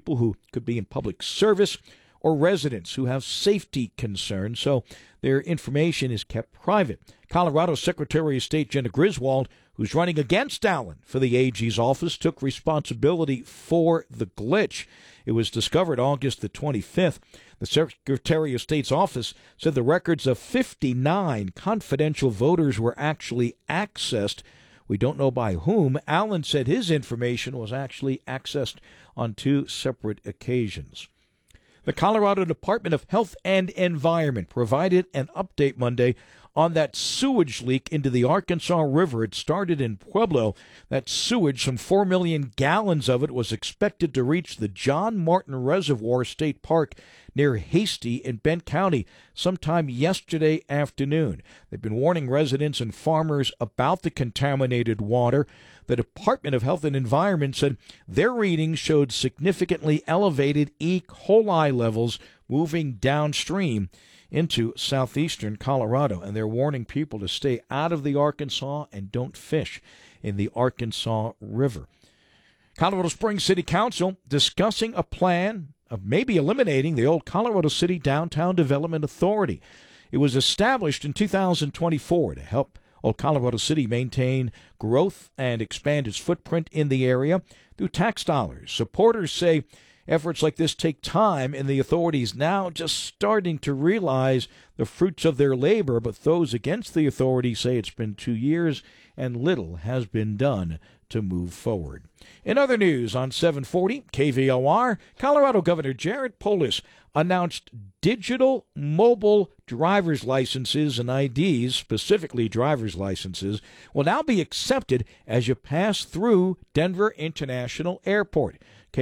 people who could be in public service or residents who have safety concerns, so their information is kept private. Colorado Secretary of State Jena Griswold, who's running against Allen for the AG's office, took responsibility for the glitch. It was discovered August the 25th. The Secretary of State's office said the records of 59 confidential voters were actually accessed. We don't know by whom. Allen said his information was actually accessed on 2 separate occasions. The Colorado Department of Health and Environment provided an update Monday on that sewage leak into the Arkansas River. It started in Pueblo. That sewage, some 4 million gallons of it, was expected to reach the John Martin Reservoir State Park near Hasty in Bent County sometime yesterday afternoon. They've been warning residents and farmers about the contaminated water. The Department of Health and Environment said their readings showed significantly elevated E. coli levels moving downstream into southeastern Colorado, and they're warning people to stay out of the Arkansas and don't fish in the Arkansas River. Colorado Springs City Council discussing a plan of maybe eliminating the old Colorado City Downtown Development Authority. It was established in 2024 to help Old Colorado City maintain growth and expand its footprint in the area through tax dollars. Supporters say efforts like this take time, and the authorities now just starting to realize the fruits of their labor, but those against the authority say it's been 2 years and little has been done to move forward. In other news on 740 KVOR, Colorado Governor Jared Polis announced digital mobile driver's licenses and IDs, specifically driver's licenses, will now be accepted as you pass through Denver International Airport.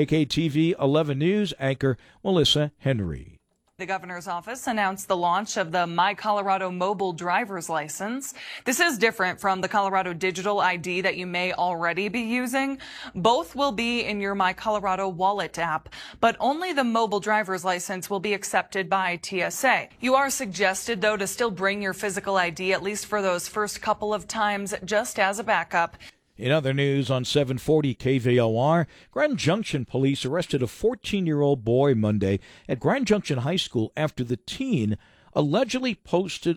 KKTV 11 News anchor Melissa Henry. The governor's office announced the launch of the My Colorado mobile driver's license. This is different from the Colorado digital ID that you may already be using. Both will be in your My Colorado wallet app, but only the mobile driver's license will be accepted by TSA. You are suggested, though, to still bring your physical ID, at least for those first couple of times, just as a backup. In other news on 740 KVOR, Grand Junction police arrested a 14-year-old boy Monday at Grand Junction High School after the teen allegedly posted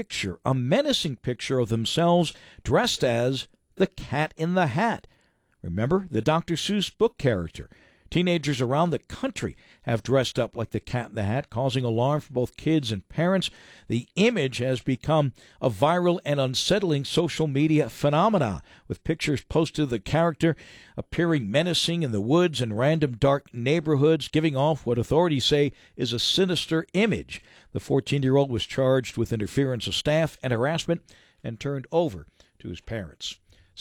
a menacing picture of themselves dressed as the Cat in the Hat. Remember, the Dr. Seuss book character. Teenagers around the country have dressed up like the Cat in the Hat, causing alarm for both kids and parents. The image has become a viral and unsettling social media phenomenon, with pictures posted of the character appearing menacing in the woods and random dark neighborhoods, giving off what authorities say is a sinister image. The 14-year-old was charged with interference of staff and harassment and turned over to his parents.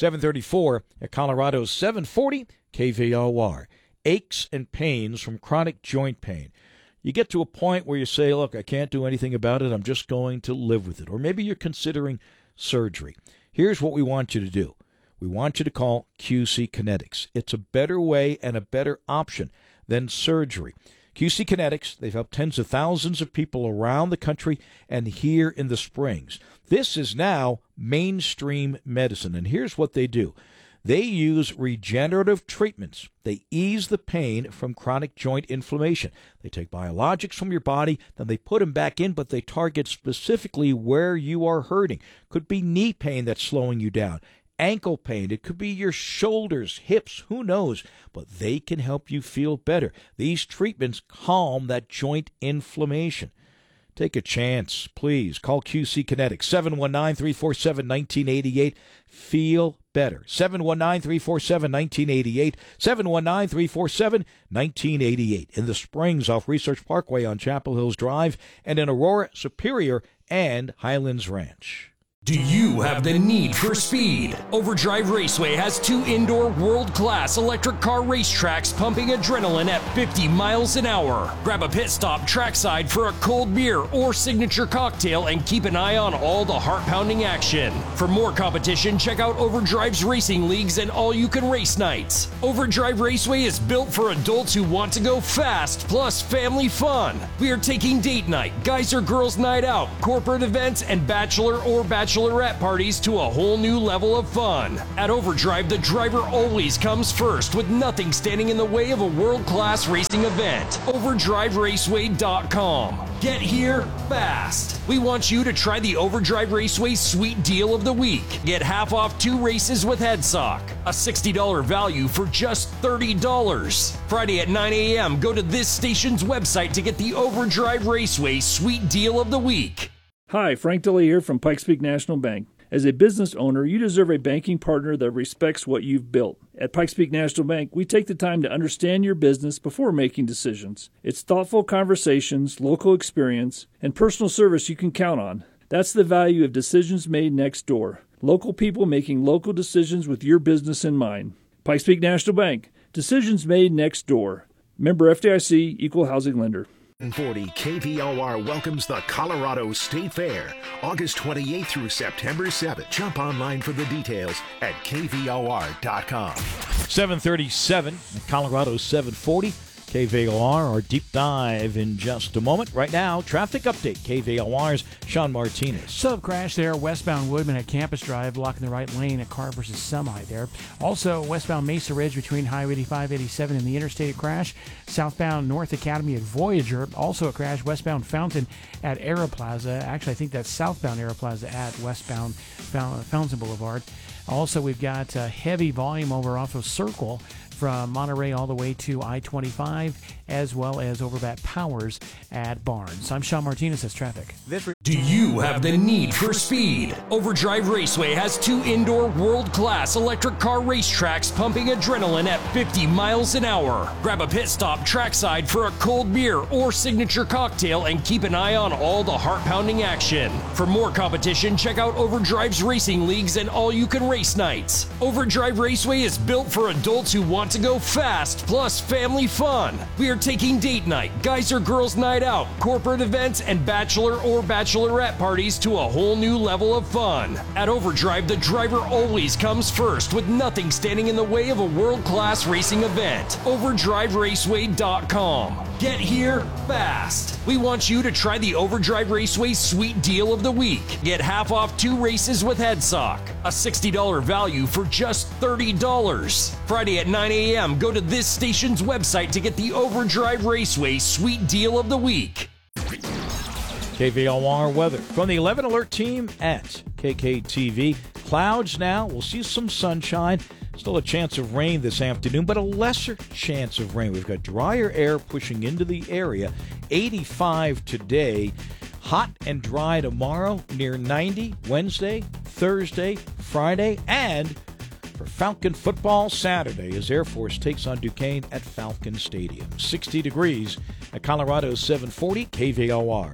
734 at Colorado's 740 KVOR. Aches and pains from chronic joint pain. You get to a point where you say, look, I can't do anything about it. I'm just going to live with it. Or maybe you're considering surgery. Here's what we want you to do. We want you to call QC Kinetics. It's a better way and a better option than surgery. QC Kinetics, they've helped tens of thousands of people around the country and here in the Springs. This is now mainstream medicine, and here's what they do. They use regenerative treatments. They ease the pain from chronic joint inflammation. They take biologics from your body, then they put them back in, but they target specifically where you are hurting. Could be knee pain that's slowing you down, ankle pain. It could be your shoulders, hips, who knows? But they can help you feel better. These treatments calm that joint inflammation. Take a chance, please. Call QC Kinetics, 719-347-1988. Feel better. 719-347-1988. 719-347-1988. In the Springs off Research Parkway on Chapel Hills Drive, and in Aurora, Superior, and Highlands Ranch. Do you have the need for speed? Overdrive Raceway has 2 indoor world-class electric car racetracks pumping adrenaline at 50 miles an hour. Grab a pit stop trackside for a cold beer or signature cocktail and keep an eye on all the heart-pounding action. For more competition, check out Overdrive's racing leagues and all-you-can-race nights. Overdrive Raceway is built for adults who want to go fast, plus family fun. We are taking date night, guys or girls night out, corporate events, and bachelor or bachelorette bachelorette parties to a whole new level of fun. At Overdrive, the driver always comes first, with nothing standing in the way of a world-class racing event. OverdriveRaceway.com. Get here fast. We want you to try the Overdrive Raceway Sweet Deal of the Week. Get half off 2 races with HeadSock. A $60 value for just $30. Friday at 9 a.m., go to this station's website to get the Overdrive Raceway Sweet Deal of the Week. Hi, Frank Dilly here from Pikes Peak National Bank. As a business owner, you deserve a banking partner that respects what you've built. At Pikes Peak National Bank, we take the time to understand your business before making decisions. It's thoughtful conversations, local experience, and personal service you can count on. That's the value of decisions made next door. Local people making local decisions with your business in mind. Pikes Peak National Bank. Decisions made next door. Member FDIC, Equal Housing Lender. 40 KVOR welcomes the Colorado State Fair, August 28th through September 7th. Jump online for the details at kvor.com. 737, Colorado 740. KVOR, our deep dive in just a moment. Right now, traffic update. KVOR's Sean Martinez. Sub crash there, westbound Woodman at Campus Drive, blocking the right lane at car versus semi there. Also, westbound Mesa Ridge between Highway 85-87 and the interstate crash. Southbound North Academy at Voyager. Also a crash, westbound Fountain at Aeroplaza. Actually, I think that's southbound Aeroplaza at westbound Fountain Boulevard. Also, we've got heavy volume over off of Circle from Monterey all the way to I-25, as well as over at Powers at Barnes. I'm Sean Martinez. That's traffic. Do you have the need for speed? Overdrive Raceway has 2 indoor world-class electric car racetracks pumping adrenaline at 50 miles an hour. Grab a pit stop trackside for a cold beer or signature cocktail and keep an eye on all the heart-pounding action. For more competition, check out Overdrive's racing leagues and all-you-can-race nights. Overdrive Raceway is built for adults who want to go fast, plus family fun. We are taking date night, guys or girls night out, corporate events, and bachelor or bachelorette parties to a whole new level of fun. At Overdrive, the driver always comes first, with nothing standing in the way of a world-class racing event. OverdriveRaceway.com. Get here fast. We want you to try the Overdrive Raceway Sweet Deal of the Week. Get half off 2 races with HeadSock. A $60 value for just $30. Friday at 9 a.m., go to this station's website to get the Overdrive Raceway Sweet Deal of the Week. KVOR weather from the 11 Alert team at KKTV. Clouds now. We'll see some sunshine. Still a chance of rain this afternoon, but a lesser chance of rain. We've got drier air pushing into the area. 85 today. Hot and dry tomorrow, near 90 Wednesday, Thursday, Friday, and for Falcon football Saturday as Air Force takes on Duquesne at Falcon Stadium. 60 degrees at Colorado 740 KVOR.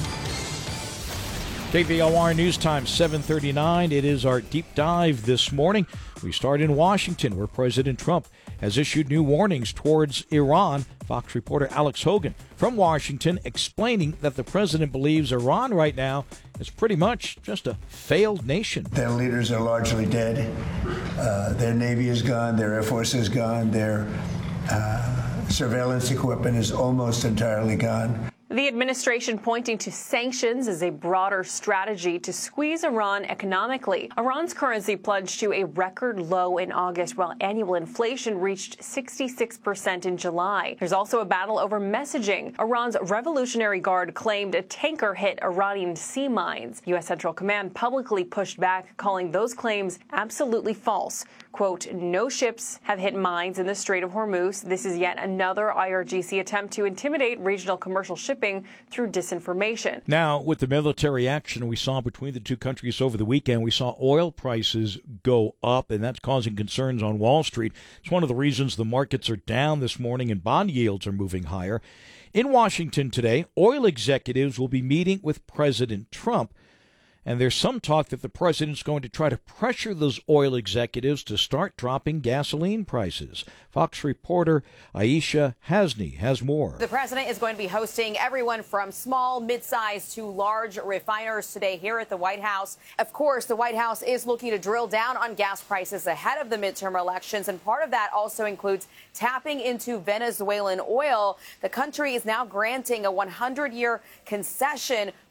KVOR News Time 7:39. It is our deep dive this morning. We start in Washington, where President Trump has issued new warnings towards Iran. Fox reporter Alex Hogan from Washington explaining that the president believes Iran right now is pretty much just a failed nation. Their leaders are largely dead. Their Navy is gone. Their Air Force is gone. Their surveillance equipment is almost entirely gone. The administration pointing to sanctions as a broader strategy to squeeze Iran economically. Iran's currency plunged to a record low in August, while annual inflation reached 66% in July. There's also a battle over messaging. Iran's Revolutionary Guard claimed a tanker hit Iranian sea mines. U.S. Central Command publicly pushed back, calling those claims absolutely false. Quote, no ships have hit mines in the Strait of Hormuz. This is yet another IRGC attempt to intimidate regional commercial shipping through disinformation. Now, with the military action we saw between the two countries over the weekend, we saw oil prices go up, and that's causing concerns on Wall Street. It's one of the reasons the markets are down this morning and bond yields are moving higher. In Washington today, oil executives will be meeting with President Trump. And there's some talk that the president's going to try to pressure those oil executives to start dropping gasoline prices. Fox reporter Aisha Hasni has more. The president is going to be hosting everyone from small, mid-sized to large refiners today here at the White House. Of course, the White House is looking to drill down on gas prices ahead of the midterm elections, and part of that also includes tapping into Venezuelan oil. The country is now granting a 100-year concession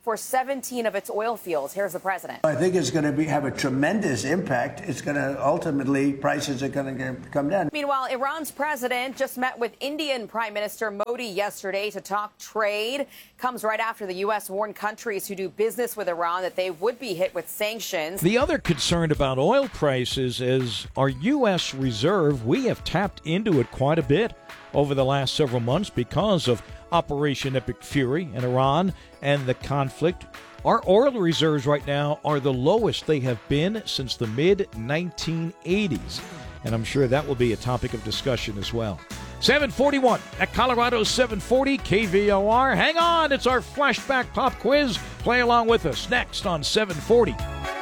for 17 of its oil fields. Here's the president. I think it's going to have a tremendous impact. It's going to ultimately, prices are going to come down. Meanwhile, Iran's president just met with Indian Prime Minister Modi yesterday to talk trade. Comes right after the U.S. warned countries who do business with Iran that they would be hit with sanctions. The other concern about oil prices is our U.S. reserve. We have tapped into it quite a bit over the last several months because of Operation Epic Fury in Iran and the conflict. Our oil reserves right now are the lowest they have been since the mid-1980s. And I'm sure that will be a topic of discussion as well. 741 at Colorado 740 KVOR. Hang on, it's our flashback pop quiz. Play along with us next on 740.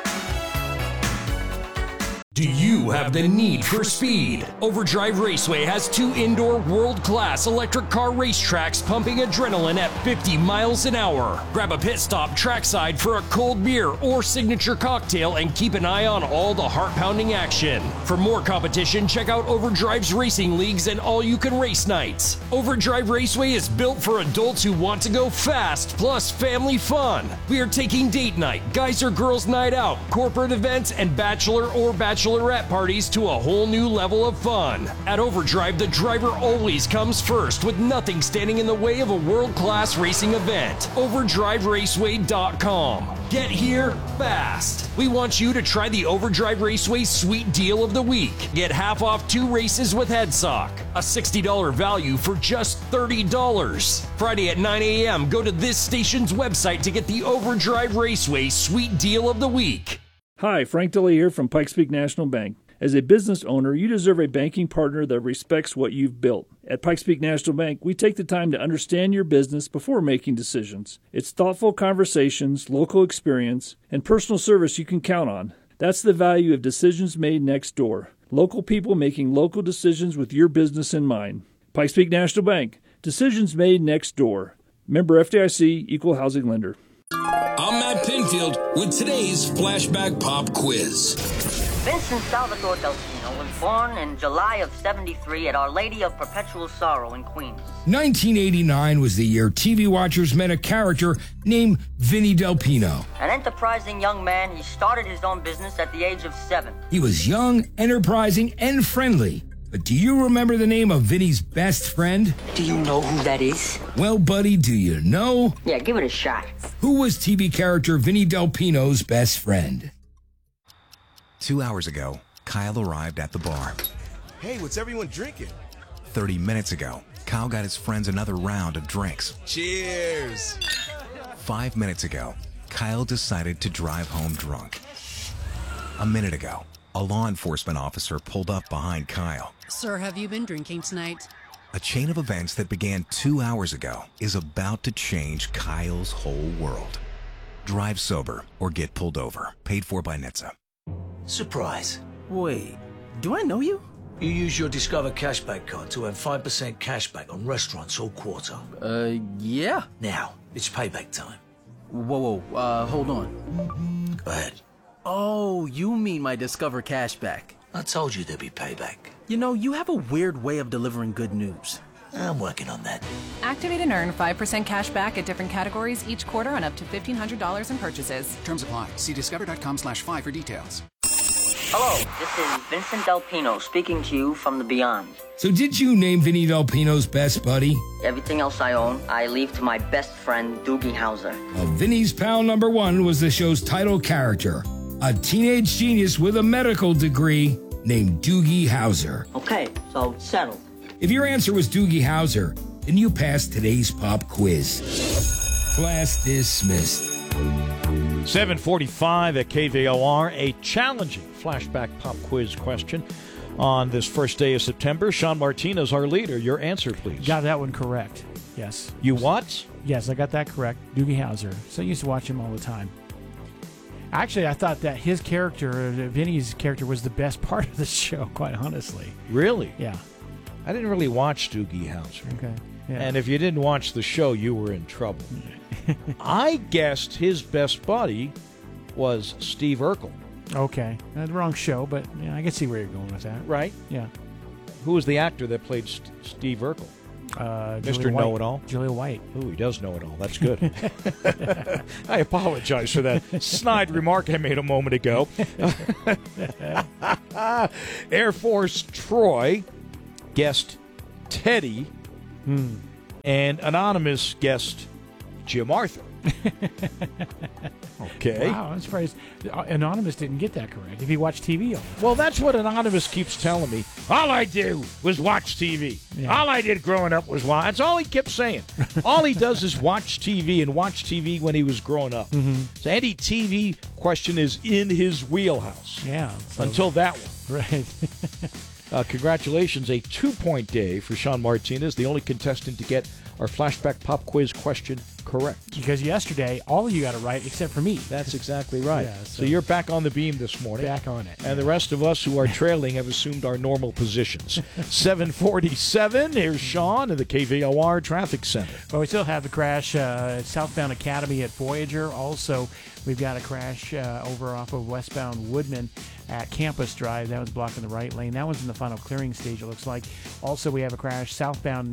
Do you have the need for speed? Overdrive Raceway has 2 indoor world-class electric car racetracks pumping adrenaline at 50 miles an hour. Grab a pit stop trackside for a cold beer or signature cocktail and keep an eye on all the heart-pounding action. For more competition, check out Overdrive's racing leagues and all-you-can race nights. Overdrive Raceway is built for adults who want to go fast, plus family fun. We are taking date night, guys or girls night out, corporate events, and bachelor or bachelorette parties to a whole new level of fun. At Overdrive, the driver always comes first, with nothing standing in the way of a world-class racing event. OverdriveRaceway.com. Get here fast. We want you to try the Overdrive Raceway Sweet Deal of the Week. Get half off 2 races with HeadSock. A $60 value for just $30. Friday at 9 a.m., go to this station's website to get the Overdrive Raceway Sweet Deal of the Week. Hi, Frank Dilley here from Pikes Peak National Bank. As a business owner, you deserve a banking partner that respects what you've built. At Pikes Peak National Bank, we take the time to understand your business before making decisions. It's thoughtful conversations, local experience, and personal service you can count on. That's the value of decisions made next door. Local people making local decisions with your business in mind. Pikes Peak National Bank. Decisions made next door. Member FDIC, Equal Housing Lender. I'm Matt Pinfield with today's Flashback Pop Quiz. Vincent Salvatore Delfino was born in July of '73 at Our Lady of Perpetual Sorrow in Queens. 1989 was the year TV watchers met a character named Vinny Del Pino. An enterprising young man, he started his own business at the age of 7. He was young, enterprising, and friendly. But do you remember the name of Vinny's best friend? Do you know who that is? Well, buddy, do you know? Yeah, give it a shot. Who was TV character Vinny Del Pino's best friend? 2 hours ago, Kyle arrived at the bar. Hey, what's everyone drinking? 30 minutes ago, Kyle got his friends another round of drinks. Cheers! 5 minutes ago, Kyle decided to drive home drunk. A minute ago, a law enforcement officer pulled up behind Kyle. Sir, have you been drinking tonight? A chain of events that began 2 hours ago is about to change Kyle's whole world. Drive sober or get pulled over. Paid for by NHTSA. Surprise. Wait, do I know you? You use your Discover Cashback card to earn 5% cashback on restaurants all quarter. Yeah. Now, it's payback time. Whoa, hold on. Go ahead. Oh, you mean my Discover Cashback. I told you there'd be payback. You know, you have a weird way of delivering good news. I'm working on that. Activate and earn 5% cash back at different categories each quarter on up to $1,500 in purchases. Terms apply. See discover.com/5 for details. Hello, this is Vincent Del Pino speaking to you from the beyond. So did you name Vinny Del Pino's best buddy? Everything else I own, I leave to my best friend, Doogie Howser. Well, Vinny's pal number 1 was the show's title character, a teenage genius with a medical degree named Doogie Howser. Okay, so settled. If your answer was Doogie Howser, then you passed today's pop quiz. Class dismissed. 745 at KVOR, a challenging flashback pop quiz question on this first day of September. Sean Martinez, our leader. Your answer, please. Got that one correct. Yes. You what? Yes, I got that correct. Doogie Howser. So I used to watch him all the time. Actually, I thought that his character, Vinny's character, was the best part of the show, quite honestly. Really? Yeah. I didn't really watch Doogie Howser. Okay. Yeah. And if you didn't watch the show, you were in trouble. I guessed his best buddy was Steve Urkel. Okay. The wrong show, but yeah, I can see where you're going with that. Right? Yeah. Who was the actor that played Steve Urkel? Mr. Know-It-All. Julia White. Ooh, he does know it all. That's good. I apologize for that snide remark I made a moment ago. Air Force Troy guessed Teddy, and Anonymous guessed Jim Arthur. Okay. Wow, I'm surprised Anonymous didn't get that correct if he watched TV all the time. Well, that's what Anonymous keeps telling me. All I do was watch TV. Yeah. All I did growing up was watch. That's all he kept saying. All he does is watch TV and watch TV when he was growing up. So any TV question is in his wheelhouse. Yeah. So, until that one. Right. Congratulations, a 2-point day for Sean Martinez, the only contestant to get our flashback pop quiz question correct. Because yesterday, all of you got it right except for me. That's exactly right. Yeah, so you're back on the beam this morning. Back on it. And the rest of us who are trailing have assumed our normal positions. 7:47, here's Sean in the KVOR Traffic Center. Well, we still have the crash at Southbound Academy at Voyager. Also, we've got a crash over off of westbound Woodman at Campus Drive. That was blocking the right lane. That one's in the final clearing stage, it looks like. Also, we have a crash southbound,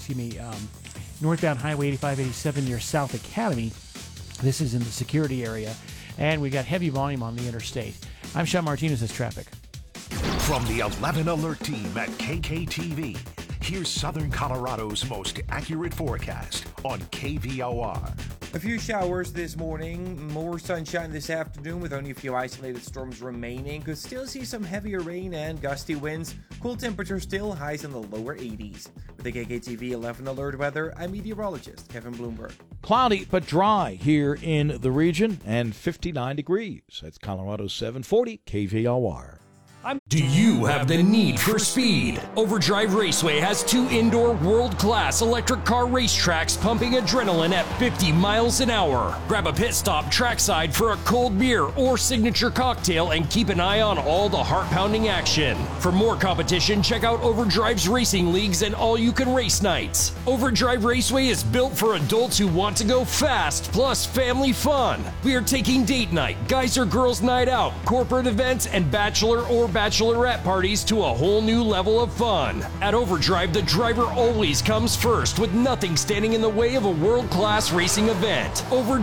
northbound Highway 8587 near South Academy. This is in the security area. And we got heavy volume on the interstate. I'm Sean Martinez, this traffic. From the 11 Alert team at KKTV, here's Southern Colorado's most accurate forecast on KVOR. A few showers this morning, more sunshine this afternoon with only a few isolated storms remaining. Could still see some heavier rain and gusty winds. Cool temperatures still, highs in the lower 80s. With the KKTV 11 Alert weather, I'm meteorologist Kevin Bloomberg. Cloudy but dry here in the region and 59 degrees. That's Colorado 740 KVOR. Do you have the need for speed? Overdrive Raceway has 2 indoor world-class electric car racetracks pumping adrenaline at 50 miles an hour. Grab a pit stop trackside for a cold beer or signature cocktail and keep an eye on all the heart-pounding action. For more competition, check out Overdrive's racing leagues and all-you-can-race nights. Overdrive Raceway is built for adults who want to go fast, plus family fun. We are taking date night, guys or girls night out, corporate events, and bachelor or bachelorette parties to a whole new level of fun. At Overdrive, the driver always comes first, with nothing standing in the way of a world-class racing event.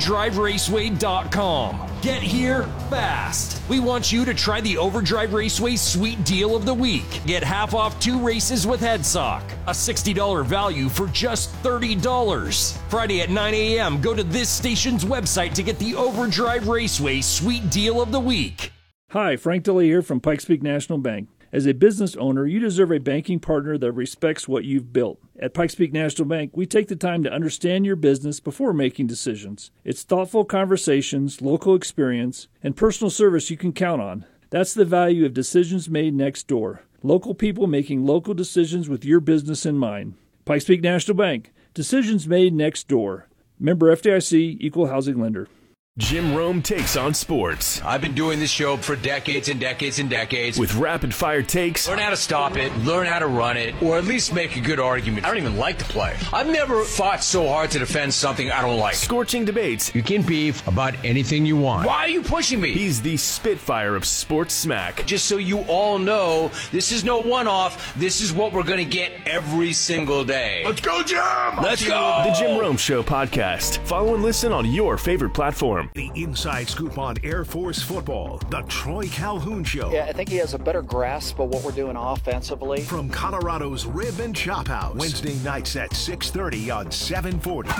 OverdriveRaceway.com. Get here fast. We want you to try the Overdrive Raceway Sweet Deal of the Week. Get half off 2 races with HeadSock. A $60 value for just $30. Friday at 9 a.m., go to this station's website to get the Overdrive Raceway Sweet Deal of the Week. Hi, Frank DeLay here from Pikes Peak National Bank. As a business owner, you deserve a banking partner that respects what you've built. At Pikes Peak National Bank, we take the time to understand your business before making decisions. It's thoughtful conversations, local experience, and personal service you can count on. That's the value of decisions made next door. Local people making local decisions with your business in mind. Pikes Peak National Bank. Decisions made next door. Member FDIC, Equal Housing Lender. Jim Rome takes on sports. I've been doing this show for decades and decades and decades. With rapid-fire takes. Learn how to stop it, learn how to run it, or at least make a good argument. I don't even like to play. I've never fought so hard to defend something I don't like. Scorching debates. You can beef about anything you want. Why are you pushing me? He's the Spitfire of sports smack. Just so you all know, this is no one-off. This is what we're going to get every single day. Let's go, Jim! Let's go! The Jim Rome Show podcast. Follow and listen on your favorite platform. The inside scoop on Air Force football, the Troy Calhoun Show. Yeah, I think he has a better grasp of what we're doing offensively. From Colorado's Rib and Chop House, Wednesday nights at 6:30 on 740.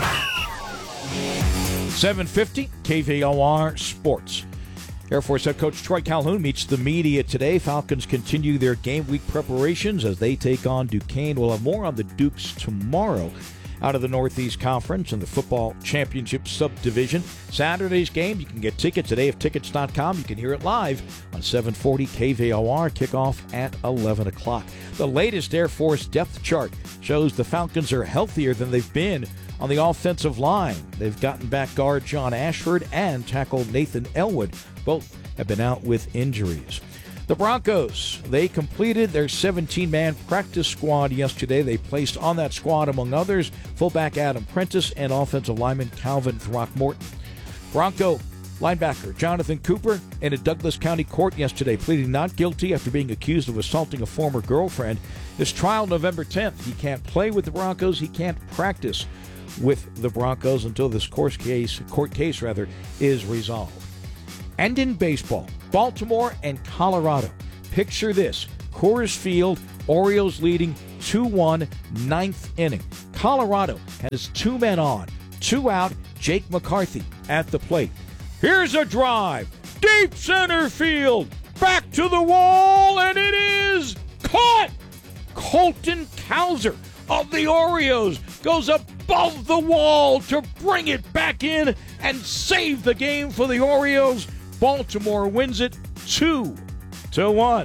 750 KVOR Sports. Air Force head coach Troy Calhoun meets the media today. Falcons continue their game week preparations as they take on Duquesne. We'll have more on the Dukes tomorrow out of the Northeast Conference and the football championship subdivision. Saturday's game, you can get tickets at aftickets.com. You can hear it live on 740 KVOR. Kickoff at 11 o'clock. The latest Air Force depth chart shows the Falcons are healthier than they've been on the offensive line. They've gotten back guard John Ashford and tackle Nathan Elwood. Both have been out with injuries. The Broncos, they completed their 17-man practice squad yesterday. They placed on that squad, among others, fullback Adam Prentice and offensive lineman Calvin Throckmorton. Bronco Linebacker Jonathan Cooper in a Douglas County court yesterday pleading not guilty after being accused of assaulting a former girlfriend. His trial November 10th. He can't play with the Broncos. He can't practice with the Broncos until this court case is resolved. And in baseball, Baltimore and Colorado. Picture this. Coors Field, Orioles leading 2-1, ninth inning. Colorado has 2 men on, 2 out, Jake McCarthy at the plate. Here's a drive, deep center field, back to the wall, and it is caught! Colton Cowser of the Orioles goes above the wall to bring it back in and save the game for the Orioles. Baltimore wins it 2-1.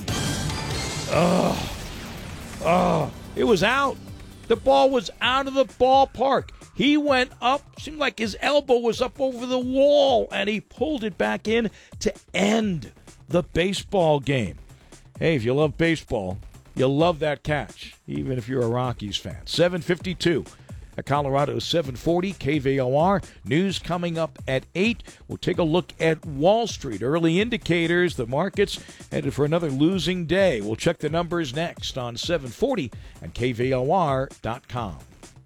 It was out. The ball was out of the ballpark. He went up, seemed like his elbow was up over the wall, and he pulled it back in to end the baseball game. Hey, if you love baseball, you'll love that catch, even if you're a Rockies fan. 7:52 at Colorado 740 KVOR. News coming up at 8. We'll take a look at Wall Street. Early indicators, the markets headed for another losing day. We'll check the numbers next on 740 and KVOR.com.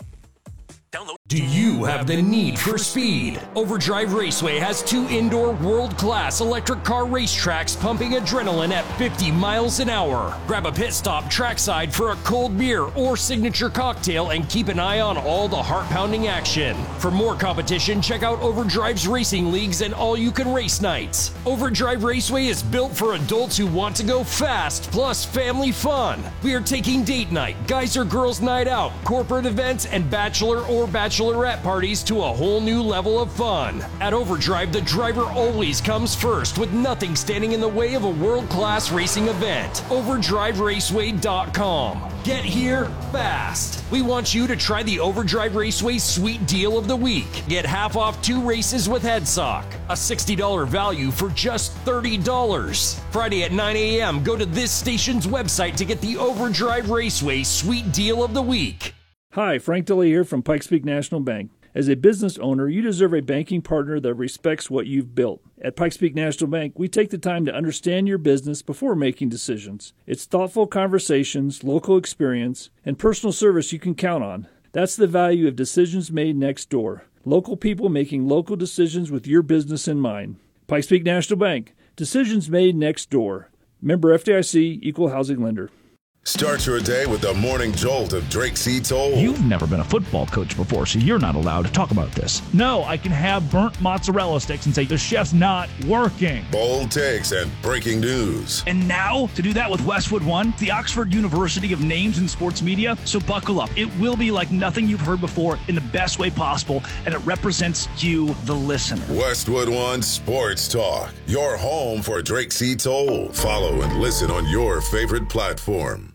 Do you have the need for speed? Overdrive Raceway has 2 indoor world-class electric car racetracks pumping adrenaline at 50 miles an hour. Grab a pit stop trackside for a cold beer or signature cocktail and keep an eye on all the heart-pounding action. For more competition, check out Overdrive's racing leagues and all-you-can-race nights. Overdrive Raceway is built for adults who want to go fast, plus family fun. We are taking date night, guys or girls night out, corporate events, and bachelor or bachelorette parties to a whole new level of fun. At Overdrive, the driver always comes first, with nothing standing in the way of a world-class racing event. OverdriveRaceway.com. Get here fast. We want you to try the Overdrive Raceway Sweet Deal of the Week. Get half off 2 races with HeadSock. A $60 value for just $30. Friday at 9 a.m., go to this station's website to get the Overdrive Raceway Sweet Deal of the Week. Hi, Frank Dilley here from Pikes Peak National Bank. As a business owner, you deserve a banking partner that respects what you've built. At Pikes Peak National Bank, we take the time to understand your business before making decisions. It's thoughtful conversations, local experience, and personal service you can count on. That's the value of decisions made next door. Local people making local decisions with your business in mind. Pikes Peak National Bank. Decisions made next door. Member FDIC, Equal Housing Lender. Start your day with the morning jolt of Drake C. Toll. You've never been a football coach before, so you're not allowed to talk about this. No, I can have burnt mozzarella sticks and say the chef's not working. Bold takes and breaking news. And now, to do that with Westwood One, the Oxford University of names in sports media, so buckle up. It will be like nothing you've heard before in the best way possible, and it represents you, the listener. Westwood One Sports Talk, your home for Drake C. Toll. Follow and listen on your favorite platform.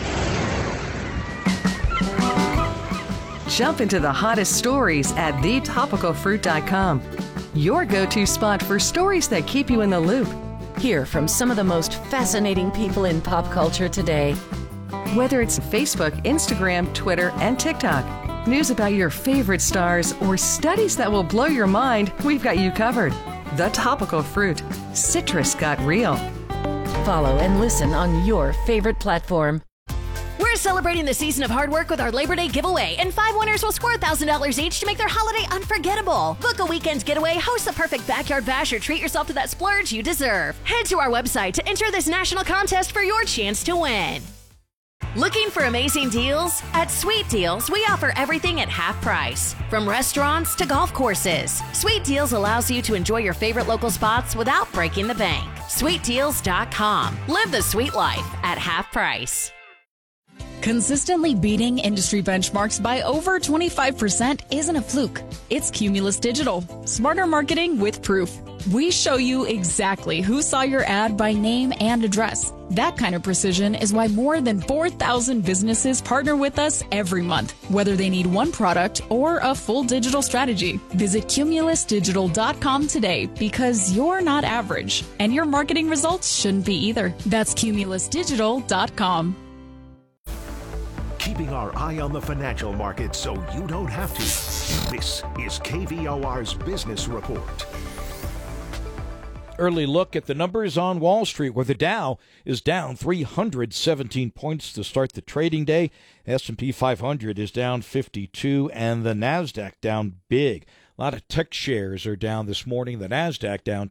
Jump into the hottest stories at thetopicalfruit.com. Your go-to spot for stories that keep you in the loop. Hear from some of the most fascinating people in pop culture today. Whether it's Facebook, Instagram, Twitter, and TikTok, news about your favorite stars, or studies that will blow your mind, we've got you covered. The Topical Fruit. Citrus got real. Follow and listen on your favorite platform. We're celebrating the season of hard work with our Labor Day giveaway, and 5 winners will score $1,000 each to make their holiday unforgettable. Book a weekend getaway, host the perfect backyard bash, or treat yourself to that splurge you deserve. Head to our website to enter this national contest for your chance to win. Looking for amazing deals? At Sweet Deals, we offer everything at half price, from restaurants to golf courses. Sweet Deals allows you to enjoy your favorite local spots without breaking the bank. SweetDeals.com. Live the sweet life at half price. Consistently beating industry benchmarks by over 25% isn't a fluke. It's Cumulus Digital. Smarter marketing with proof. We show you exactly who saw your ad by name and address. That kind of precision is why more than 4,000 businesses partner with us every month, whether they need one product or a full digital strategy. Visit cumulusdigital.com today, because you're not average, and your marketing results shouldn't be either. That's cumulusdigital.com. Keeping our eye on the financial markets so you don't have to. This is KVOR's Business Report. Early look at the numbers on Wall Street, where the Dow is down 317 points to start the trading day. S&P 500 is down 52, and the Nasdaq down big. A lot of tech shares are down this morning. The Nasdaq down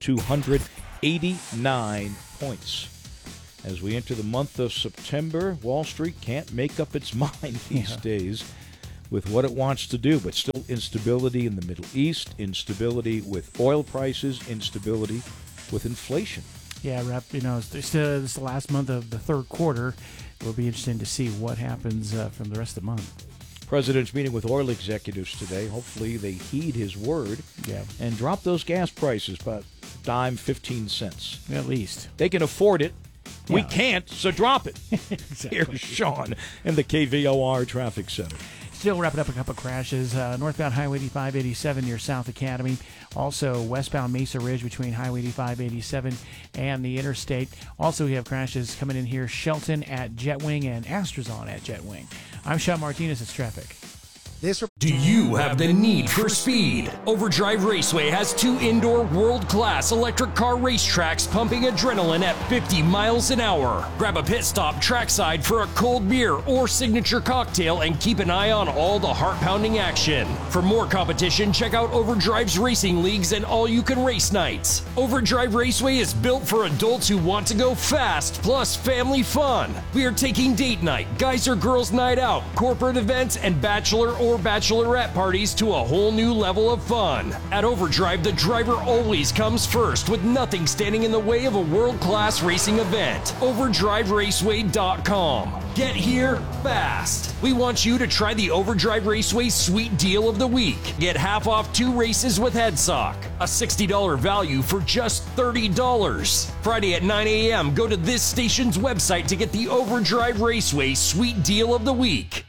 289 points. As we enter the month of September, Wall Street can't make up its mind these days with what it wants to do, but still instability in the Middle East, instability with oil prices, instability with inflation. Yeah, Rep, this is the last month of the third quarter. It will be interesting to see what happens from the rest of the month. President's meeting with oil executives today. Hopefully they heed his word and drop those gas prices by $0.15. At least. They can afford it. Yeah. We can't, so drop it. Exactly. Here's Sean in the KVOR Traffic Center. Still wrapping up a couple crashes. Northbound Highway 85-87 near South Academy. Also westbound Mesa Ridge between Highway 85-87 and the interstate. Also we have crashes coming in here. Shelton at Jetwing and Astrazon at Jetwing. I'm Sean Martinez. It's traffic. Do you have the need for speed? Overdrive Raceway has 2 indoor world-class electric car racetracks pumping adrenaline at 50 miles an hour. Grab a pit stop trackside for a cold beer or signature cocktail and keep an eye on all the heart-pounding action. For more competition, check out Overdrive's racing leagues and all-you-can-race nights. Overdrive Raceway is built for adults who want to go fast, plus family fun. We are taking date night, guys or girls night out, corporate events, and bachelor or bachelorette parties to a whole new level of fun. At Overdrive, the driver always comes first, with nothing standing in the way of a world-class racing event. OverdriveRaceway.com. Get here fast. We want you to try the Overdrive Raceway Sweet Deal of the Week. Get half off 2 races with HeadSock. A $60 value for just $30. Friday at 9 a.m., go to this station's website to get the Overdrive Raceway Sweet Deal of the Week.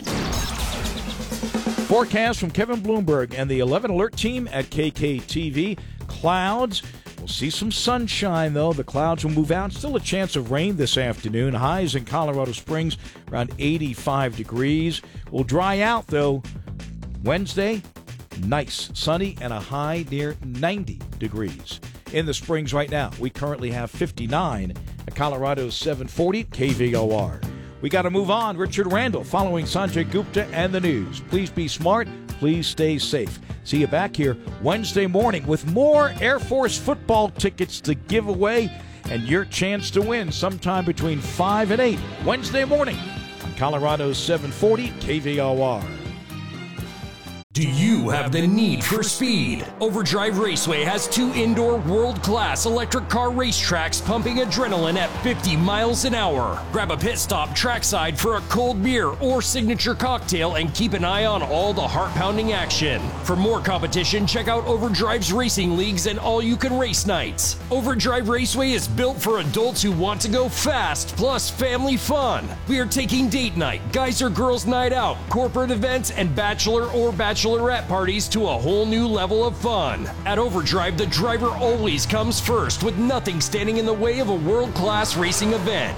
Forecast from Kevin Bloomberg and the 11 Alert team at KKTV. Clouds. We'll see some sunshine, though. The clouds will move out. Still a chance of rain this afternoon. Highs in Colorado Springs around 85 degrees. Will dry out, though. Wednesday, nice, sunny, and a high near 90 degrees. In the Springs right now, we currently have 59 at Colorado's 740 KVOR. We got to move on. Richard Randall following Sanjay Gupta and the news. Please be smart. Please stay safe. See you back here Wednesday morning with more Air Force football tickets to give away and your chance to win sometime between 5 and 8 Wednesday morning on Colorado's 740 KVOR. Do you have the need for speed? Overdrive Raceway has 2 indoor world-class electric car racetracks pumping adrenaline at 50 miles an hour. Grab a pit stop trackside for a cold beer or signature cocktail and keep an eye on all the heart-pounding action. For more competition, check out Overdrive's racing leagues and all-you-can-race nights. Overdrive Raceway is built for adults who want to go fast, plus family fun. We are taking date night, guys or girls night out, corporate events, and bachelor or bachelorette parties to a whole new level of fun. At Overdrive, the driver always comes first, with nothing standing in the way of a world-class racing event.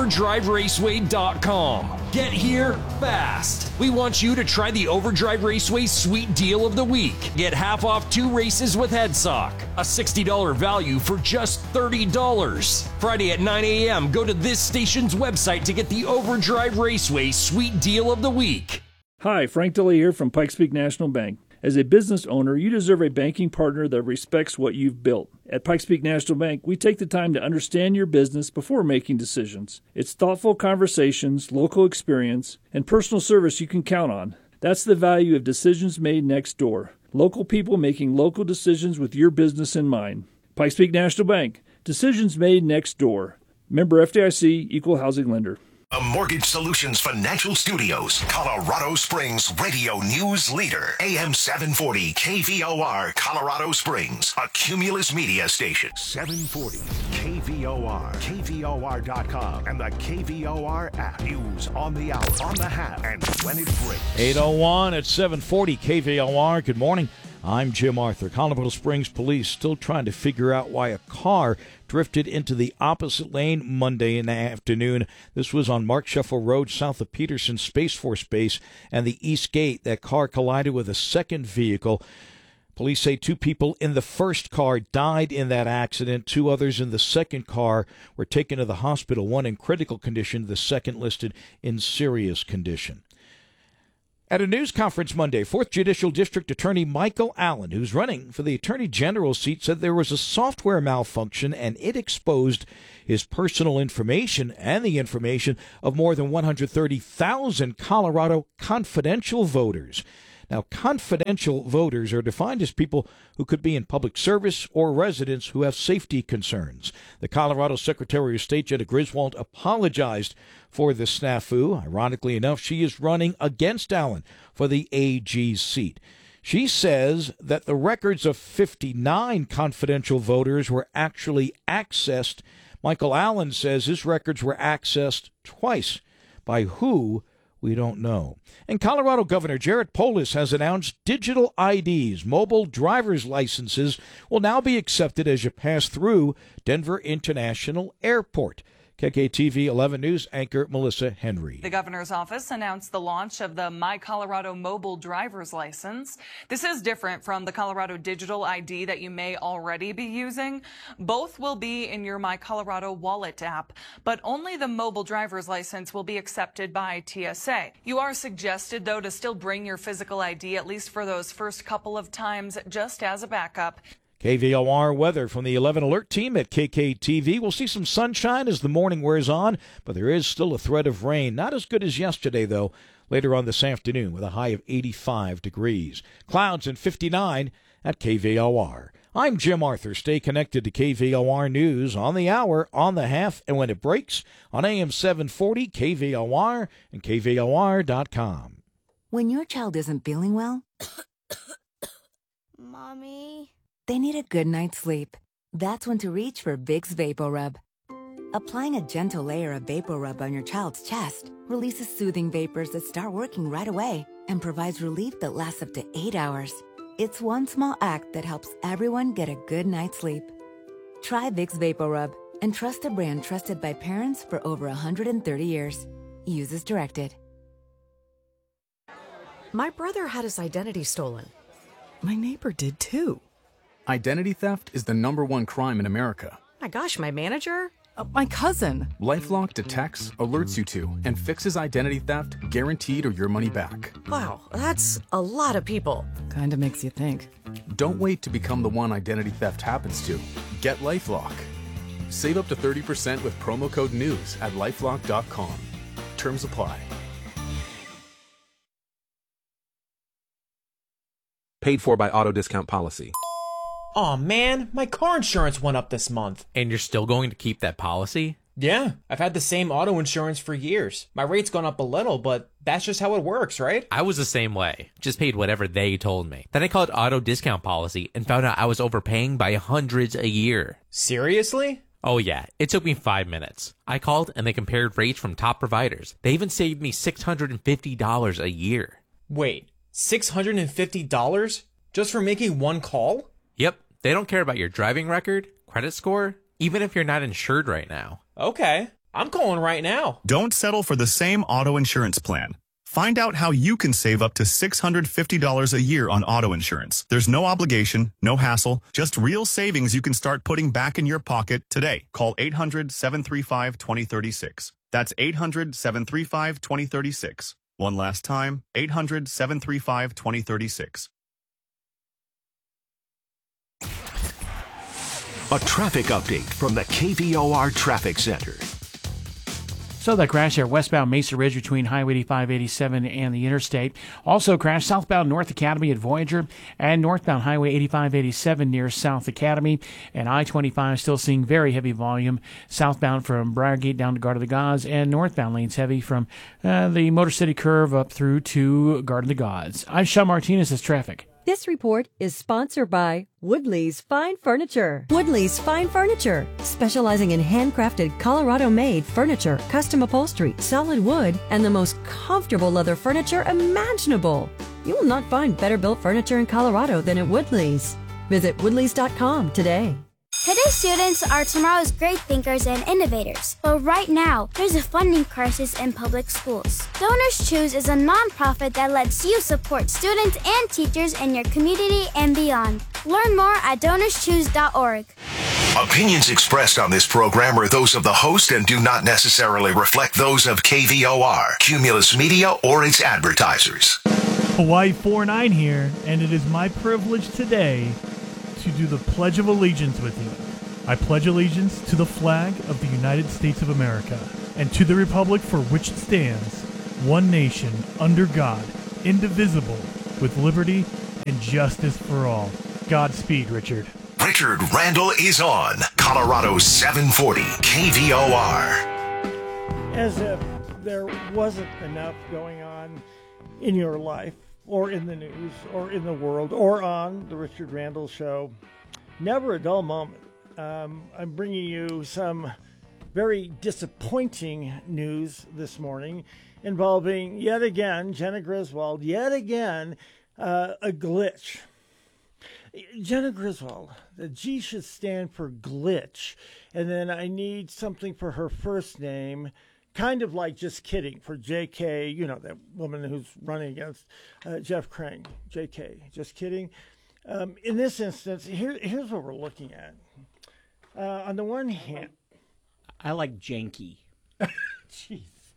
OverdriveRaceway.com. Get here fast. We want you to try the Overdrive Raceway Sweet Deal of the Week. Get half off 2 races with HeadSock. A $60 value for just $30. Friday at 9 a.m., go to this station's website to get the Overdrive Raceway Sweet Deal of the Week. Hi, Frank DeLay here from Pikes Peak National Bank. As a business owner, you deserve a banking partner that respects what you've built. At Pikes Peak National Bank, we take the time to understand your business before making decisions. It's thoughtful conversations, local experience, and personal service you can count on. That's the value of decisions made next door. Local people making local decisions with your business in mind. Pikes Peak National Bank. Decisions made next door. Member FDIC, Equal Housing Lender. The Mortgage Solutions Financial Studios, Colorado Springs radio news leader, AM 740 KVOR, Colorado Springs, a Cumulus media station. 740 KVOR, KVOR.com, and the KVOR app. News on the hour, on the half, and when it breaks. 8:01 at 740 KVOR. Good morning. I'm Jim Arthur. Colorado Springs police still trying to figure out why a car drifted into the opposite lane Monday in the afternoon. This was on Mark Sheffel Road, south of Peterson Space Force Base and the East Gate. That car collided with a second vehicle. Police say 2 people in the first car died in that accident. 2 others in the second car were taken to the hospital, one in critical condition, the second listed in serious condition. At a news conference Monday, 4th Judicial District Attorney Michael Allen, who's running for the Attorney General's seat, said there was a software malfunction and it exposed his personal information and the information of more than 130,000 Colorado confidential voters. Now, confidential voters are defined as people who could be in public service or residents who have safety concerns. The Colorado Secretary of State, Jena Griswold, apologized for the snafu. Ironically enough, she is running against Allen for the AG seat. She says that the records of 59 confidential voters were actually accessed. Michael Allen says his records were accessed twice. By who? We don't know. And Colorado Governor Jared Polis has announced digital IDs, mobile driver's licenses, will now be accepted as you pass through Denver International Airport. KKTV 11 News anchor Melissa Henry. The governor's office announced the launch of the My Colorado mobile driver's license. This is different from the Colorado digital ID that you may already be using. Both will be in your My Colorado wallet app, but only the mobile driver's license will be accepted by TSA. You are suggested, though, to still bring your physical ID at least for those first couple of times just as a backup. KVOR weather from the 11 Alert team at KKTV. We'll see some sunshine as the morning wears on, but there is still a threat of rain. Not as good as yesterday, though, later on this afternoon with a high of 85 degrees. Clouds and 59 at KVOR. I'm Jim Arthur. Stay connected to KVOR News on the hour, on the half, and when it breaks on AM 740, KVOR, and KVOR.com. When your child isn't feeling well, Mommy, they need a good night's sleep. That's when to reach for Vicks VapoRub. Applying a gentle layer of VapoRub on your child's chest releases soothing vapors that start working right away and provides relief that lasts up to 8 hours. It's one small act that helps everyone get a good night's sleep. Try Vicks VapoRub and trust a brand trusted by parents for over 130 years. Use as directed. My brother had his identity stolen. My neighbor did too. Identity theft is the #1 crime in America. My gosh, my manager? My cousin. LifeLock detects, alerts you to, and fixes identity theft guaranteed or your money back. Wow, that's a lot of people. Kinda makes you think. Don't wait to become the one identity theft happens to. Get LifeLock. Save up to 30% with promo code NEWS at LifeLock.com. Terms apply. Paid for by Auto Discount Policy. Aw, man, my car insurance went up this month. And you're still going to keep that policy? Yeah, I've had the same auto insurance for years. My rate's gone up a little, but that's just how it works, right? I was the same way. Just paid whatever they told me. Then I called Auto Discount Policy and found out I was overpaying by hundreds a year. Seriously? Oh yeah, it took me 5 minutes. I called and they compared rates from top providers. They even saved me $650 a year. Wait, $650? Just for making one call? Yep, they don't care about your driving record, credit score, even if you're not insured right now. Okay, I'm calling right now. Don't settle for the same auto insurance plan. Find out how you can save up to $650 a year on auto insurance. There's no obligation, no hassle, just real savings you can start putting back in your pocket today. Call 800-735-2036. That's 800-735-2036. One last time, 800-735-2036. A traffic update from the KVOR Traffic Center. So that crash there, westbound Mesa Ridge between Highway 85, 87 and the interstate. Also crashed southbound North Academy at Voyager and northbound Highway 85, 87 near South Academy. And I-25 still seeing very heavy volume southbound from Briargate down to Garden of the Gods, and northbound lanes heavy from the Motor City curve up through to Garden of the Gods. I'm Sean Martinez as traffic. This report is sponsored by Woodley's Fine Furniture. Woodley's Fine Furniture, specializing in handcrafted Colorado-made furniture, custom upholstery, solid wood, and the most comfortable leather furniture imaginable. You will not find better built furniture in Colorado than at Woodley's. Visit woodleys.com today. Today's students are tomorrow's great thinkers and innovators. But right now, there's a funding crisis in public schools. Donors Choose is a nonprofit that lets you support students and teachers in your community and beyond. Learn more at donorschoose.org. Opinions expressed on this program are those of the host and do not necessarily reflect those of KVOR, Cumulus Media, or its advertisers. Hawaii 4-9 here, and it is my privilege today to do the Pledge of Allegiance with you. I pledge allegiance to the flag of the United States of America and to the republic for which it stands, one nation, under God, indivisible, with liberty and justice for all. Godspeed, Richard. Richard Randall is on Colorado 740 KVOR. As if there wasn't enough going on in your life, or in the news, or in the world, or on the Richard Randall Show. Never a dull moment. I'm bringing you some very disappointing news this morning involving, yet again, Jena Griswold, yet again, a glitch. Jena Griswold, the G should stand for glitch, and then I need something for her first name, kind of like Just Kidding for J.K., you know, that woman who's running against Jeff Crane, J.K., Just Kidding. In this instance, here's what we're looking at. On the one hand... I like janky. Jeez.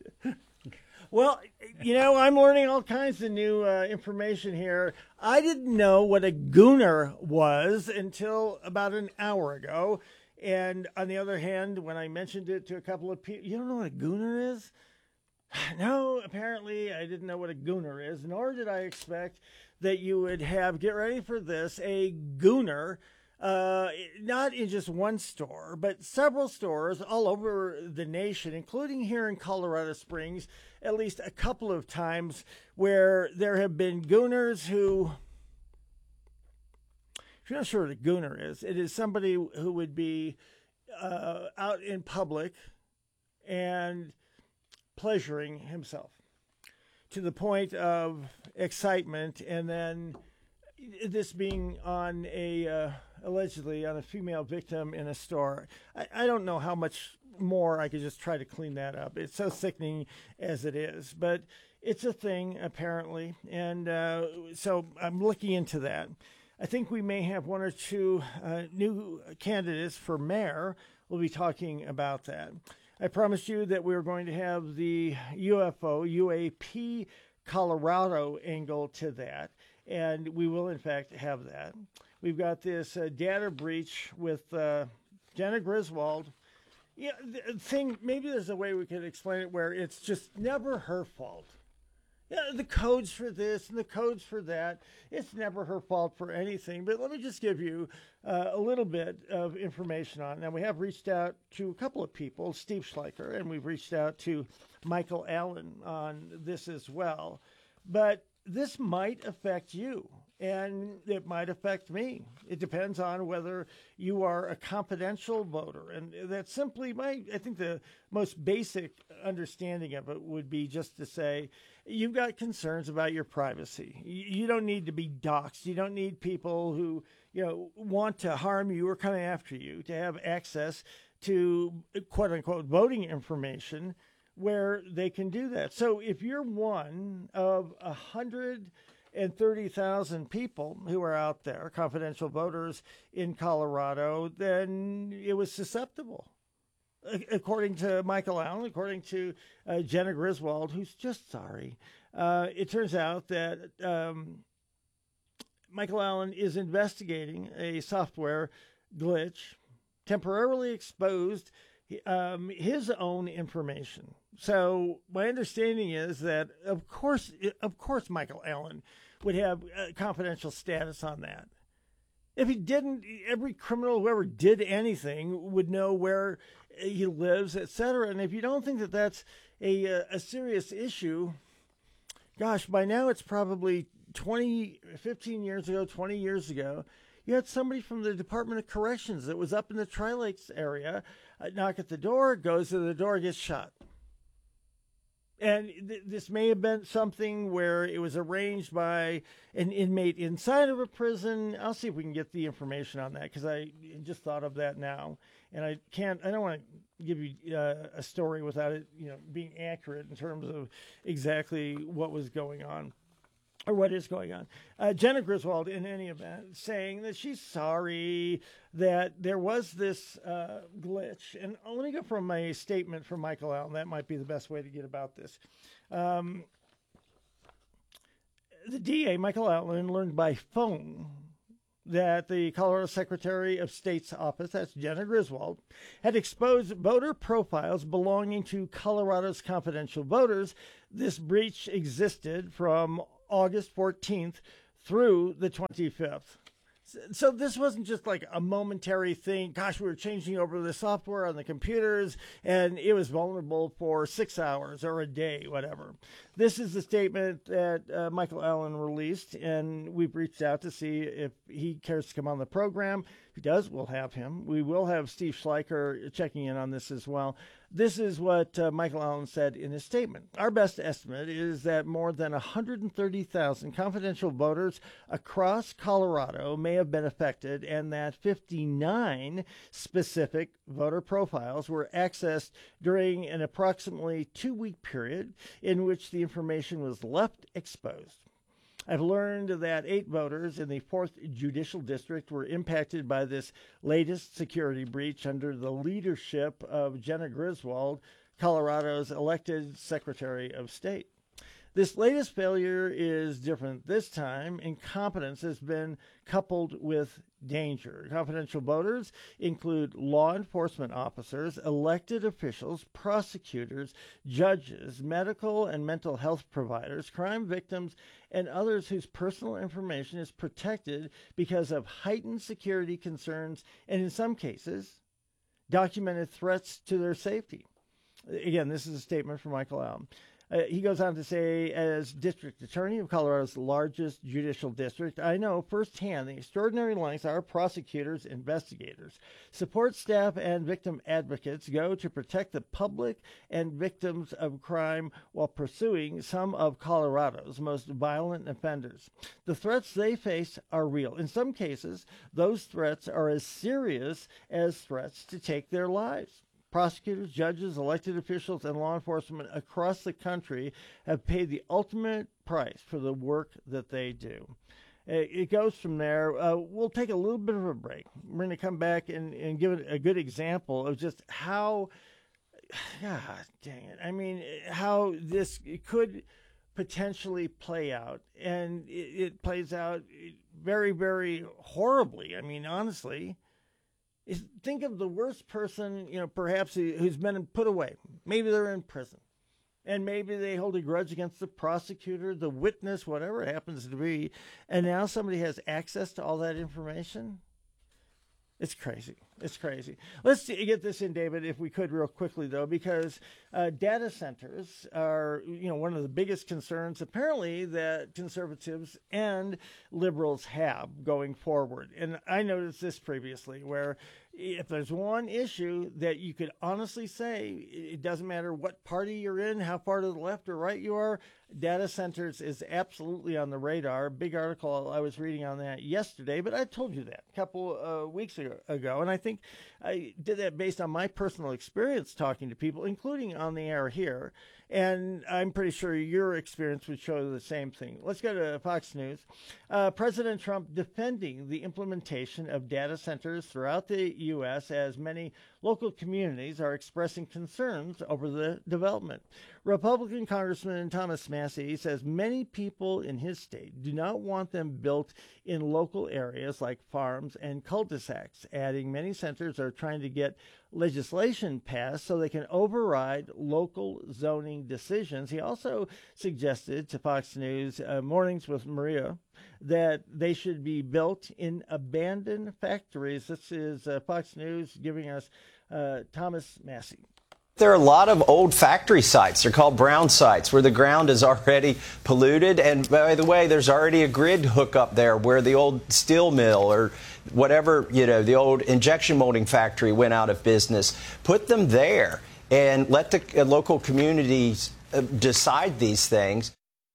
Well, you know, I'm learning all kinds of new information here. I didn't know what a gooner was until about an hour ago. And on the other hand, when I mentioned it to a couple of people, you don't know what a gooner is? No, apparently I didn't know what a gooner is, nor did I expect that you would have, get ready for this, a gooner, not in just one store, but several stores all over the nation, including here in Colorado Springs, at least a couple of times where there have been gooners who... If you're not sure what a gooner is, it is somebody who would be out in public and pleasuring himself to the point of excitement, and then this being on allegedly on a female victim in a store. I don't know how much more I could just try to clean that up. It's so sickening as it is, but it's a thing apparently, and so I'm looking into that. I think we may have one or two new candidates for mayor. We'll be talking about that. I promised you that we were going to have the UAP Colorado angle to that, and we will, in fact, have that. We've got this data breach with Jena Griswold. Yeah, the thing, maybe there's a way we could explain it where it's just never her fault. Yeah, the codes for this and the codes for that. It's never her fault for anything. But let me just give you a little bit of information on it. Now, we have reached out to a couple of people, Steve Schleicher, and we've reached out to Michael Allen on this as well. But this might affect you, and it might affect me. It depends on whether you are a confidential voter. And that's simply I think the most basic understanding of it would be just to say, you've got concerns about your privacy. You don't need to be doxxed. You don't need people who, want to harm you or come after you to have access to quote unquote voting information where they can do that. So if you're one of 130,000 people who are out there, confidential voters in Colorado, then it was susceptible. According to Michael Allen, according to Jena Griswold, who's just sorry, it turns out that Michael Allen is investigating a software glitch, temporarily exposed his own information. So my understanding is that, of course, Michael Allen would have confidential status on that. If he didn't, every criminal who ever did anything would know where he lives, etc. And if you don't think that that's a serious issue, gosh, by now it's probably 15 years ago, 20 years ago, you had somebody from the Department of Corrections that was up in the Tri-Lakes area, knock at the door, goes to the door, gets shot. And this may have been something where it was arranged by an inmate inside of a prison. I'll see if we can get the information on that, because I just thought of that now. And I don't want to give you a story without it, being accurate in terms of exactly what was going on. Or what is going on. Jenna Griswold, in any event, saying that she's sorry that there was this glitch. And let me go from a statement from Michael Allen. That might be the best way to get about this. The DA, Michael Allen, learned by phone that the Colorado Secretary of State's office, that's Jenna Griswold, had exposed voter profiles belonging to Colorado's confidential voters. This breach existed from August 14th through the 25th. So this wasn't just like a momentary thing. Gosh, we were changing over the software on the computers, and it was vulnerable for 6 hours or a day, whatever. This is the statement that Michael Allen released, and we've reached out to see if he cares to come on the program. If he does, we'll have him. We will have Steve Schleicher checking in on this as well. This is what Michael Allen said in his statement. Our best estimate is that more than 130,000 confidential voters across Colorado may have been affected, and that 59 specific voter profiles were accessed during an approximately 2-week period in which the information was left exposed. I've learned that 8 voters in the 4th Judicial District were impacted by this latest security breach under the leadership of Jenna Griswold, Colorado's elected Secretary of State. This latest failure is different. This time, incompetence has been coupled with danger. Confidential voters include law enforcement officers, elected officials, prosecutors, judges, medical and mental health providers, crime victims, and others whose personal information is protected because of heightened security concerns and, in some cases, documented threats to their safety. Again, this is a statement from Michael Allen. He goes on to say, as district attorney of Colorado's largest judicial district, I know firsthand the extraordinary lengths our prosecutors, investigators, support staff, and victim advocates go to protect the public and victims of crime while pursuing some of Colorado's most violent offenders. The threats they face are real. In some cases, those threats are as serious as threats to take their lives. Prosecutors, judges, elected officials, and law enforcement across the country have paid the ultimate price for the work that they do. It goes from there. We'll take a little bit of a break. We're going to come back and give it a good example of just how, God dang it, I mean, how this could potentially play out. And it plays out very, very horribly. I mean, honestly. Think of the worst person, perhaps who's been put away. Maybe they're in prison. And maybe they hold a grudge against the prosecutor, the witness, whatever it happens to be. And now somebody has access to all that information. It's crazy. It's crazy. Let's get this in, David, if we could, real quickly, though, because data centers are, one of the biggest concerns, apparently, that conservatives and liberals have going forward. And I noticed this previously, where if there's one issue that you could honestly say, it doesn't matter what party you're in, how far to the left or right you are, data centers is absolutely on the radar. Big article I was reading on that yesterday, but I told you that a couple of weeks ago, and I think I did that based on my personal experience talking to people, including on the air here, and I'm pretty sure your experience would show the same thing. Let's go to Fox News. President Trump defending the implementation of data centers throughout the U.S. as many local communities are expressing concerns over the development. Republican Congressman Thomas Massie says many people in his state do not want them built in local areas like farms and cul-de-sacs, adding many centers are trying to get legislation passed so they can override local zoning decisions. He also suggested to Fox News Mornings with Maria that they should be built in abandoned factories. This is Fox News giving us Thomas Massie. There are a lot of old factory sites. They're called brown sites, where the ground is already polluted. And by the way, there's already a grid hookup there where the old steel mill or whatever, the old injection molding factory went out of business. Put them there and let the local communities decide these things.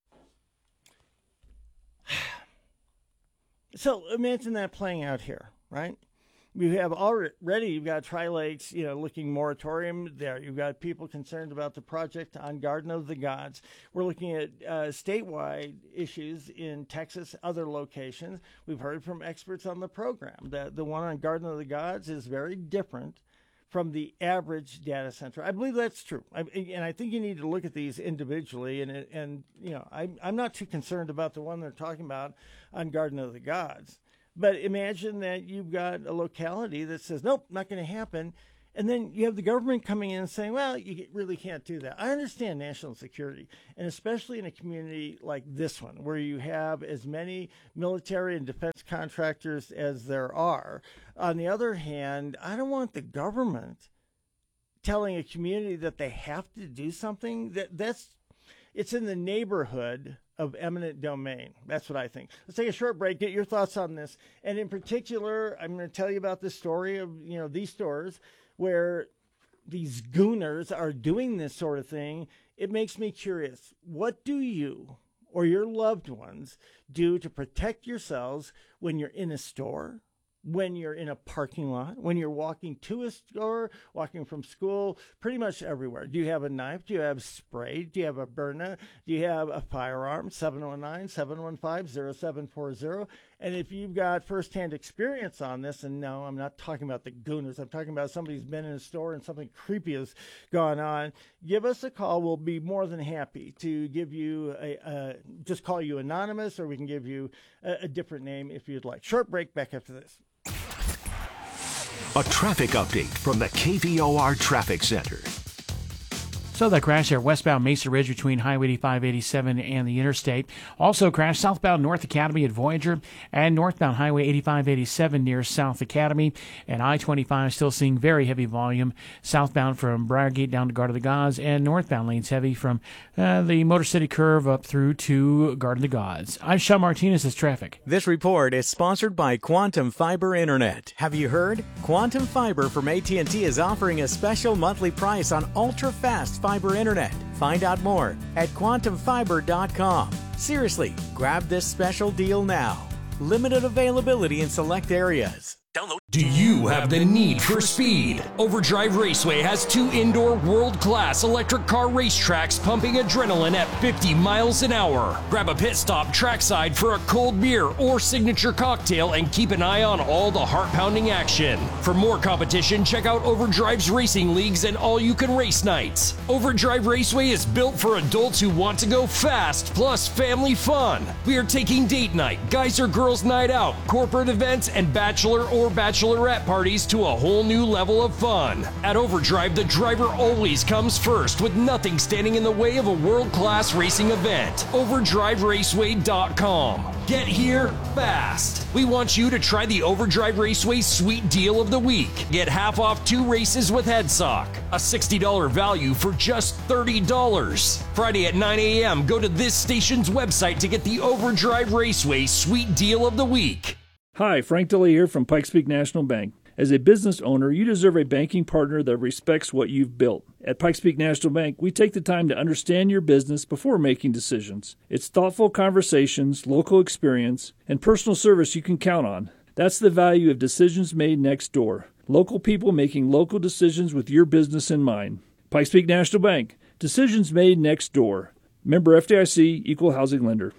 So imagine that playing out here, right? You have already, you've got Tri-Lakes, looking moratorium there. You've got people concerned about the project on Garden of the Gods. We're looking at statewide issues in Texas, other locations. We've heard from experts on the program that the one on Garden of the Gods is very different from the average data center. I believe that's true. And I think you need to look at these individually. And I'm not too concerned about the one they're talking about on Garden of the Gods. But imagine that you've got a locality that says, nope, not going to happen. And then you have the government coming in and saying, well, you really can't do that. I understand national security, and especially in a community like this one, where you have as many military and defense contractors as there are. On the other hand, I don't want the government telling a community that they have to do something. It's in the neighborhood of eminent domain. That's what I think. Let's take a short break, get your thoughts on this. And in particular, I'm going to tell you about this story of, these stores where these gooners are doing this sort of thing. It makes me curious. What do you or your loved ones do to protect yourselves when you're in a store, when you're in a parking lot, when you're walking to a store, walking from school, pretty much everywhere? Do you have a knife? Do you have spray? Do you have a burner? Do you have a firearm? 719-715-0740. And if you've got firsthand experience on this, and no, I'm not talking about the gooners, I'm talking about somebody who's been in a store and something creepy has gone on, give us a call. We'll be more than happy to give you just call you anonymous, or we can give you a different name if you'd like. Short break, back after this. A traffic update from the KVOR Traffic Center. So that crash there, westbound Mesa Ridge between Highway 8587 and the interstate. Also crashed southbound North Academy at Voyager and northbound Highway 8587 near South Academy. And I-25 still seeing very heavy volume southbound from Briargate down to Garden of the Gods, and northbound lanes heavy from the Motor City Curve up through to Garden of the Gods. I'm Sean Martinez as traffic. This report is sponsored by Quantum Fiber Internet. Have you heard? Quantum Fiber from AT&T is offering a special monthly price on ultra-fast fiber internet. Find out more at quantumfiber.com. Seriously, grab this special deal now. Limited availability in select areas. Do you have the need for speed? Overdrive Raceway has 2 indoor world-class electric car racetracks pumping adrenaline at 50 miles an hour. Grab a pit stop trackside for a cold beer or signature cocktail and keep an eye on all the heart-pounding action. For more competition, check out Overdrive's racing leagues and all-you-can-race nights. Overdrive Raceway is built for adults who want to go fast, plus family fun. We are taking date night, guys or girls night out, corporate events, and bachelor or bachelorette parties to a whole new level of fun. At Overdrive, the driver always comes first, with nothing standing in the way of a world-class racing event. OverdriveRaceway.com. Get here fast. We want you to try the Overdrive Raceway Sweet Deal of the Week. Get half off 2 races with HeadSock. A $60 value for just $30. Friday at 9 a.m., go to this station's website to get the Overdrive Raceway Sweet Deal of the Week. Hi, Frank Dilley here from Pikes Peak National Bank. As a business owner, you deserve a banking partner that respects what you've built. At Pikes Peak National Bank, we take the time to understand your business before making decisions. It's thoughtful conversations, local experience, and personal service you can count on. That's the value of decisions made next door. Local people making local decisions with your business in mind. Pikes Peak National Bank. Decisions made next door. Member FDIC, Equal Housing Lender.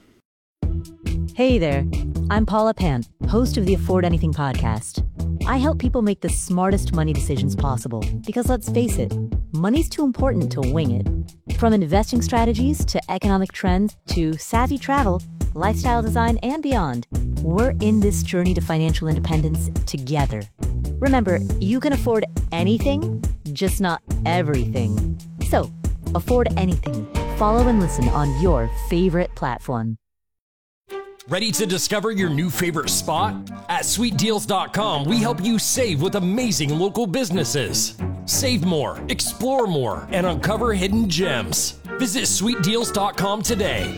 Hey there, I'm Paula Pant, host of the Afford Anything podcast. I help people make the smartest money decisions possible because, let's face it, money's too important to wing it. From investing strategies to economic trends to savvy travel, lifestyle design, and beyond, we're in this journey to financial independence together. Remember, you can afford anything, just not everything. So, afford anything. Follow and listen on your favorite platform. Ready to discover your new favorite spot? At SweetDeals.com, we help you save with amazing local businesses. Save more, explore more, and uncover hidden gems. Visit SweetDeals.com today.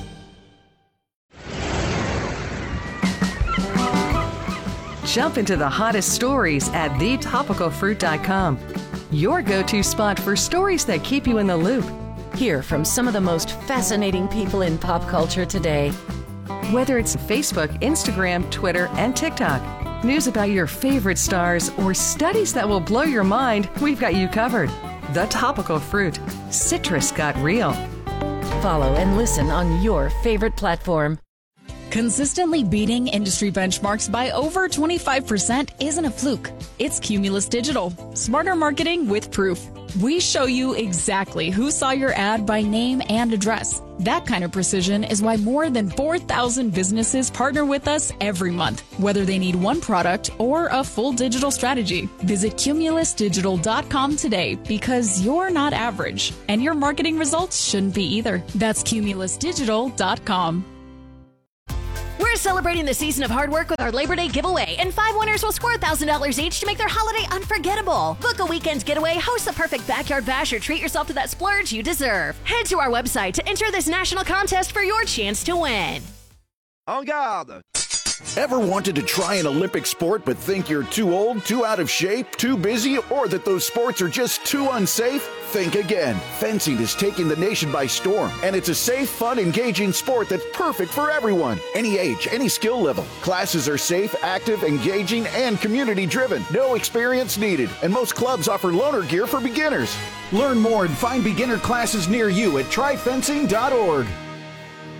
Jump into the hottest stories at TheTopicalFruit.com. Your go-to spot for stories that keep you in the loop. Hear from some of the most fascinating people in pop culture today. Whether it's Facebook, Instagram, Twitter, and TikTok, news about your favorite stars, or studies that will blow your mind, we've got you covered. The Topical Fruit. Citrus got real. Follow and listen on your favorite platform. Consistently beating industry benchmarks by over 25% isn't a fluke. It's Cumulus Digital. Smarter marketing with proof. We show you exactly who saw your ad by name and address. That kind of precision is why more than 4,000 businesses partner with us every month, whether they need one product or a full digital strategy. Visit cumulusdigital.com today because you're not average, and your marketing results shouldn't be either. That's cumulusdigital.com. We're celebrating the season of hard work with our Labor Day giveaway, and 5 winners will score $1,000 each to make their holiday unforgettable. Book a weekend getaway, host the perfect backyard bash, or treat yourself to that splurge you deserve. Head to our website to enter this national contest for your chance to win. En garde! Ever wanted to try an Olympic sport but think you're too old, too out of shape, too busy, or that those sports are just too unsafe? Think again. Fencing is taking the nation by storm, and it's a safe, fun, engaging sport that's perfect for everyone. Any age, any skill level. Classes are safe, active, engaging, and community-driven. No experience needed, and most clubs offer loaner gear for beginners. Learn more and find beginner classes near you at tryfencing.org.